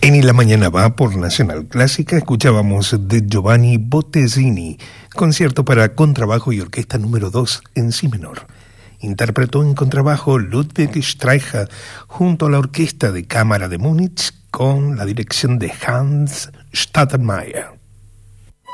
En La Mañana Va por Nacional Clásica escuchábamos de Giovanni Bottesini, concierto para contrabajo y orquesta número 2 en si menor. Interpretó en contrabajo Ludwig Streicher junto a la Orquesta de Cámara de Múnich con la dirección de Hans Stadtmeier.